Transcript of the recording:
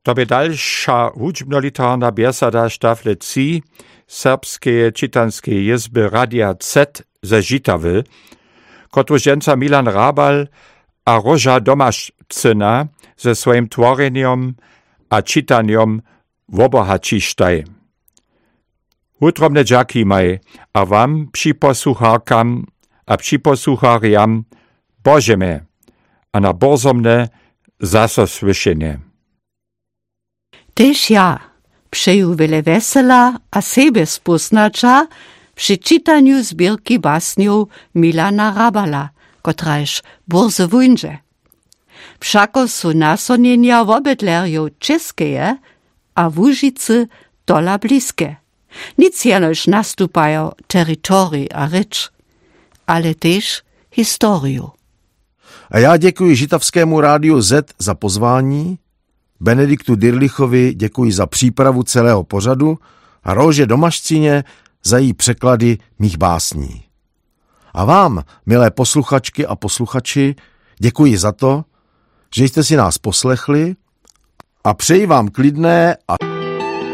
To by dalsza hudźbno-literarna biesada Stafle 3 Serbskie czytanskie izby Radia Z ze Žitawy, kotruž jenca Milan Rabal a Roža Domaszczyna ze swoim tworeniom a czytaniom wobohacištaj. Utrobne dżakimaj, a wam připosłucharkam a připosłuchariam Božeme, a na borzomne zaso słyšenie. Tež ja přeju wiele wesela a sebe spoznacza przy czytaniu zbierki basniów Milana Rabala, kotraż burze wunże. Wszako su nasonienia wobydlerjów czeskie, a Łužice dola bliskie. Nic jenoż nastupają terytorii a rycz, ale też historiu. A já děkuji Žitavskému rádiu Z za pozvání, Benediktu Dirlichovi děkuji za přípravu celého pořadu a Róže Domašcině za její překlady mých básní. A vám, milé posluchačky a posluchači, děkuji za to, že jste si nás poslechli a přeji vám klidné a